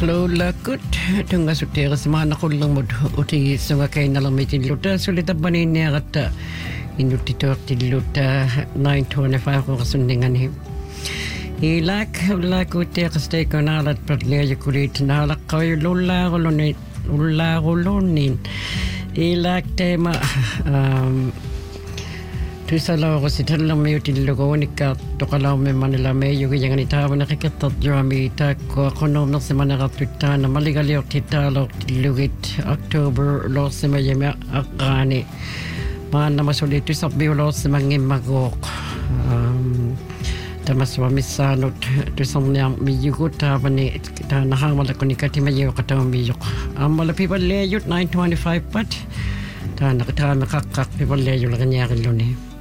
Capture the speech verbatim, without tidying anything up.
Loulakut tunga suteras mana kullang mod uti sunga kay nalamitin luta sulita baninirata inutitorti luta nine twenty-five ko kasundingan hi ilak ulakuti kastay ko nalat patliya kulit nalak kayo lula kolonin lula kolonin ilak tema um Tusalaw ko si talang may utilugo ni ka tukalaw may Manila may yung yang ni tawa nakikitat drami ta ko konom na semana katuta na maligaliyok titalo tilugit October lo sa may akani man na masulit sa biolo sa mga magok um tamas wa misanot to sa mga miyugot ta ni ta nahamal ko ni katimayo kataw miyok ang malapi pa leyot nine twenty-five pat ta nakita nakakak pi pa leyo la kanya kilo ni